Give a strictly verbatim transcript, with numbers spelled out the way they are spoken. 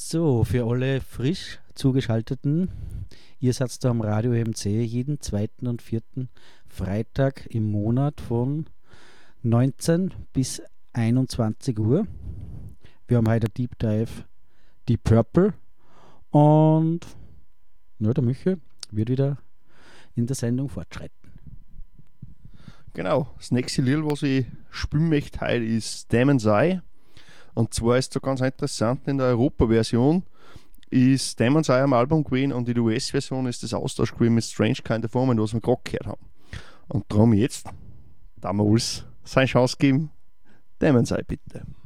So, für alle frisch zugeschalteten, ihr seid da am Radio M C jeden zweiten und vierten Freitag im Monat von neunzehn bis einundzwanzig Uhr. Wir haben heute Deep Dive Deep Purple und ja, der Michael wird wieder in der Sendung fortschreiten. Genau, das nächste Lied, was ich spielen möchte heute, ist Demon's Eye. Und zwar ist so ganz interessant, in der Europa-Version ist Demon's Eye am Album gewesen und in der U S-Version ist das Austausch gewesen mit Strange Kind of Woman, was wir gerade gehört haben. Und darum jetzt, da wir uns seine Chance geben, Demon's Eye bitte.